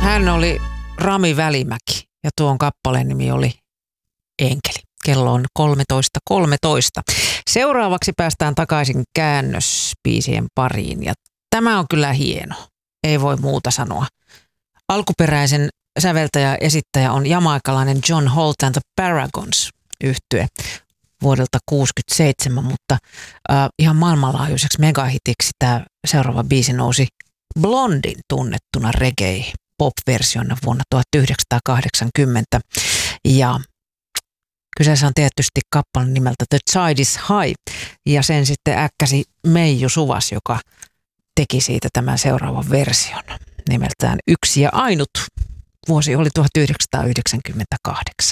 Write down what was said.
Hän oli Rami Välimäki ja tuon kappaleen nimi oli Enkeli. Kello on 13.13. Seuraavaksi päästään takaisin käännösbiisien pariin ja tämä on kyllä hieno. Ei voi muuta sanoa. Alkuperäisen säveltäjä ja esittäjä on jamaikalainen John Holt and the Paragons -yhtye vuodelta 1967, mutta ihan maailmanlaajuiseksi megahitiksi tämä seuraava biisi nousi Blondin tunnettuna reggae-pop-versiona vuonna 1980. Ja kyseessä on tietysti kappale nimeltä The Tide is High, ja sen sitten äkkäsi Meiju Suvas, joka teki siitä tämän seuraavan version nimeltään Yksi ja ainut. Vuosi oli 1998.